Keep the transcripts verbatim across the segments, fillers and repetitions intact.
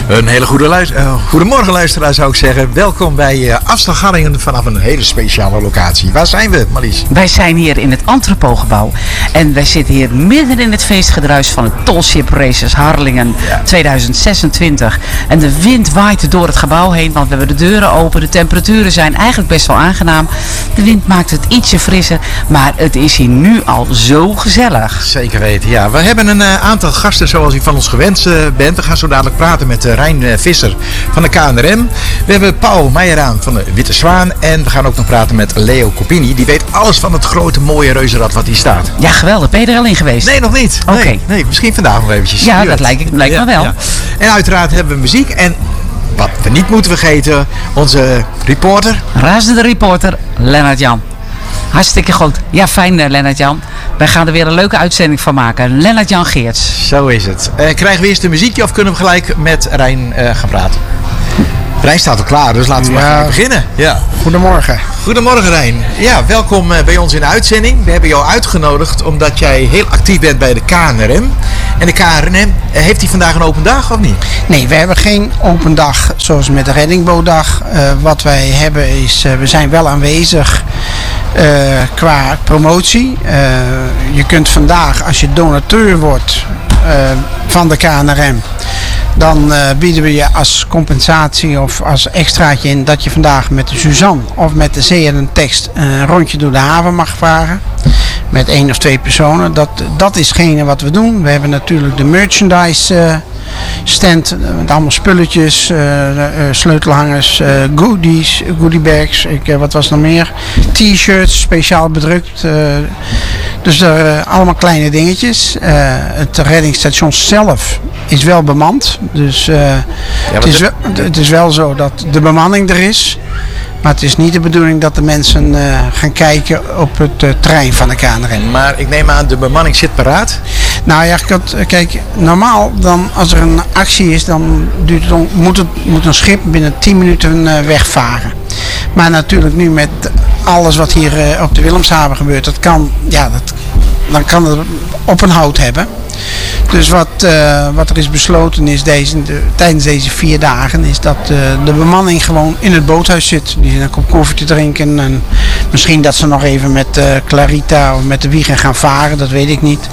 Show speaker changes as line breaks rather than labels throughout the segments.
Een hele goede luister, uh, goedemorgen luisteraar zou ik zeggen. Welkom bij uh, Afslag Harlingen vanaf een hele speciale locatie. Waar zijn we, Marlies?
Wij zijn hier in het Entrepotgebouw. En wij zitten hier midden in het feestgedruis van het Tallship Races Harlingen ja. tweeduizend zesentwintig. En de wind waait door het gebouw heen, want we hebben de deuren open. De temperaturen zijn eigenlijk best wel aangenaam. De wind maakt het ietsje frisser, maar het is hier nu al zo gezellig.
Zeker weten, ja. We hebben een uh, aantal gasten zoals u van ons gewend uh, bent. We gaan zo dadelijk praten met uh, Rijn uh, Visser van de K N R M. We hebben Paul Meijeraan van de Witte Zwaan. En we gaan ook nog praten met Leo Copini. Die weet alles van het grote mooie reuzenrad wat hier staat.
Ja, geweldig. Ben je er al in geweest?
Nee, nog niet.
Oké.
Nee, nee, misschien vandaag nog eventjes.
Ja, dat lijkt, lijkt
ja,
me wel.
Ja. En uiteraard hebben we muziek. En wat we niet moeten vergeten, onze reporter.
Razende reporter, Lennart Jan. Hartstikke goed. Ja, fijn uh, Lennart Jan. Wij gaan er weer een leuke uitzending van maken. Lennart Jan Geerts.
Zo is het. Uh, krijgen we eerst een muziekje of kunnen we gelijk met Rijn uh, gaan praten? Rijn staat al klaar, dus laten we ja. maar beginnen. Ja.
Goedemorgen.
Goedemorgen Rijn. Ja, welkom uh, bij ons in de uitzending. We hebben jou uitgenodigd omdat jij heel actief bent bij de K N R M. En de K N R M, uh, heeft hij vandaag een open dag of niet?
Nee, we hebben geen open dag zoals met de Reddingbootdag. Uh, wat wij hebben is, uh, we zijn wel aanwezig uh, qua promotie. Uh, je kunt vandaag, als je donateur wordt uh, van de K N R M... dan uh, bieden we je als compensatie of als extraatje in dat je vandaag met de Suzanne of met de Zee en een tekst een rondje door de haven mag varen. Met één of twee personen. Dat, dat is hetgene wat we doen. We hebben natuurlijk de merchandise uh, stand met allemaal spulletjes, uh, uh, sleutelhangers, uh, goodies, goodiebags. Ik, uh, wat was nog meer? T-shirts, speciaal bedrukt. Uh, dus uh, allemaal kleine dingetjes. Uh, het reddingsstation zelf is wel bemand. Dus uh, ja, het, is wel, het is wel zo dat de bemanning er is. Maar het is niet de bedoeling dat de mensen uh, gaan kijken op het uh, terrein van de K N R M.
Maar ik neem aan, de bemanning zit paraat?
Nou ja, kijk, normaal dan als er een actie is, dan duurt het on, moet, het, moet een schip binnen tien minuten uh, wegvaren. Maar natuurlijk nu met alles wat hier uh, op de Willemshaven gebeurt, dat kan, ja, dat, dan kan het op een hout hebben. Dus wat, uh, wat er is besloten is deze, de, tijdens deze vier dagen is dat uh, de bemanning gewoon in het boothuis zit. Die zit een kop koffie te drinken en misschien dat ze nog even met uh, Clarita of met de Wiegen gaan varen, dat weet ik niet.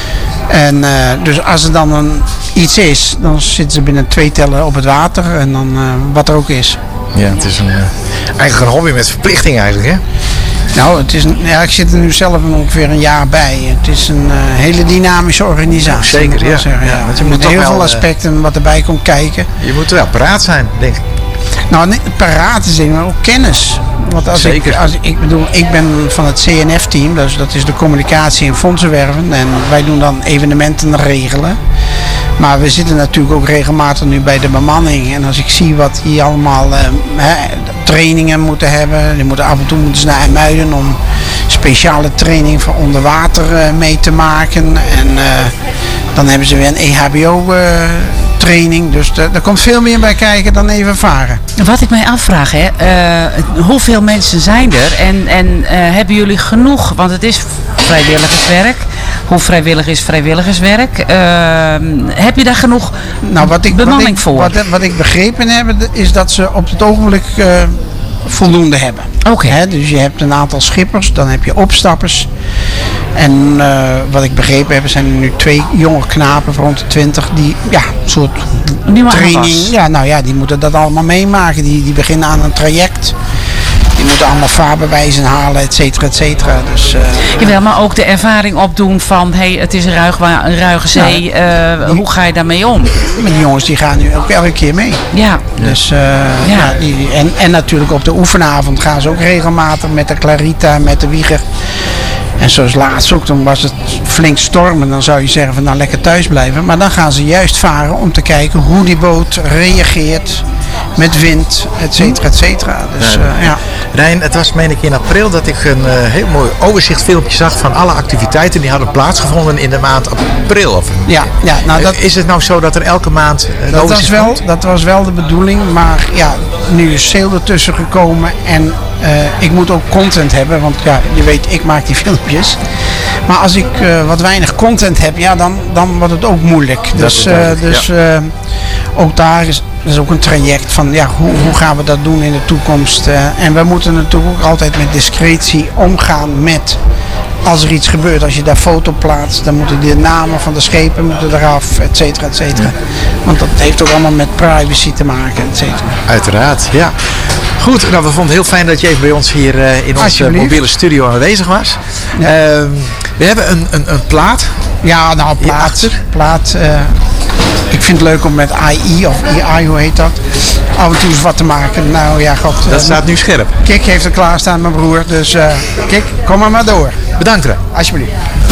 En uh, dus als er dan een, iets is, dan zitten ze binnen twee tellen op het water en dan uh, wat er ook is.
Ja, het is een, uh, eigenlijk een hobby met verplichting eigenlijk, hè?
Nou, het is, ja, ik zit er nu zelf ongeveer een jaar bij. Het is een uh, hele dynamische organisatie.
Zeker, ja.
Zeggen, ja. ja want je moet heel veel aspecten wat erbij komt kijken.
Je moet wel paraat zijn, denk ik.
Nou, niet paraat is maar ook kennis. Want als
Zeker.
Ik, als, ik bedoel, ik ben van het C N F-team, dus dat is de communicatie en fondsenwerven. En wij doen dan evenementen regelen. Maar we zitten natuurlijk ook regelmatig nu bij de bemanning. En als ik zie wat die allemaal uh, he, trainingen moeten hebben. Die moeten af en toe moeten ze naar IJmuiden om speciale training voor onder water uh, mee te maken. En uh, dan hebben ze weer een E H B O uh, training. Dus er komt veel meer bij kijken dan even varen.
Wat ik mij afvraag, hè, uh, hoeveel mensen zijn er en, en uh, hebben jullie genoeg, want het is vrijwilligerswerk. Hoe vrijwillig is vrijwilligerswerk? Uh, heb je daar genoeg
nou, wat ik,
bemanning
wat ik,
voor?
Wat, wat ik begrepen heb, is dat ze op het ogenblik uh, voldoende hebben.
Oké. Okay.
Dus je hebt een aantal schippers, dan heb je opstappers. En uh, wat ik begrepen heb, zijn er nu twee jonge knapen van rond de twintig die ja, een soort
Nieuwe
training.
aanwas.
Ja, nou ja, die moeten dat allemaal meemaken. Die, die beginnen aan een traject. Die moeten allemaal vaarbewijzen halen, et cetera, et cetera. Dus, uh,
Jawel, maar ook de ervaring opdoen van, hé, hey, het is een, ruig, een ruige zee, ja, uh, die, hoe ga je daarmee om?
Maar die jongens die gaan nu ook elke keer mee.
Ja.
Dus, uh, ja. Ja, die, en, en natuurlijk op de oefenavond gaan ze ook regelmatig met de Clarita, met de Wieger. En zoals laatst ook, dan was het flink stormen. Dan zou je zeggen van nou lekker thuis blijven. Maar dan gaan ze juist varen om te kijken hoe die boot reageert met wind, et cetera, et cetera. Dus, uh, ja.
Rijn, het was meen ik in april dat ik een uh, heel mooi overzichtfilmpje zag van alle activiteiten die hadden plaatsgevonden in de maand april. Of,
ja, ja, nou dat,
is het nou zo dat er elke maand een
dat
overzicht
was wel,
komt?
Dat was wel de bedoeling, maar ja, nu is Sail ertussen gekomen en uh, ik moet ook content hebben, want ja, je weet, ik maak die filmpjes. Maar als ik uh, wat weinig content heb, ja, dan, dan wordt het ook moeilijk. Dus, uh, dus uh, ook daar is, is ook een traject van ja, hoe, hoe gaan we dat doen in de toekomst. Uh, en we moeten natuurlijk ook altijd met discretie omgaan met als er iets gebeurt. Als je daar foto plaatst, dan moeten de namen van de schepen moeten eraf, et cetera, et cetera. Want dat heeft ook allemaal met privacy te maken, et cetera.
Uiteraard, ja. Goed, nou we vonden het heel fijn dat je even bij ons hier uh, in onze mobiele studio aanwezig was. Ja. Uh, we hebben een, een, een plaat.
Ja, nou plaat. plaat uh, ik vind het leuk om met A I of A I, hoe heet dat? Af en toe eens wat te maken. Nou ja, god.
Dat uh, staat nu scherp.
Kik heeft er klaarstaan, mijn broer. Dus uh, Kik, kom maar maar door.
Bedankt.
Alsjeblieft.